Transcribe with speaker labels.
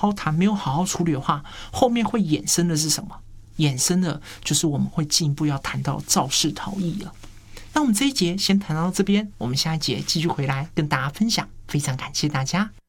Speaker 1: 好谈，没有好好处理的话，后面会衍生的是什么？衍生的就是我们会进一步要谈到肇事逃逸了。那我们这一节先谈到这边，我们下一节继续回来跟大家分享。非常感谢大家。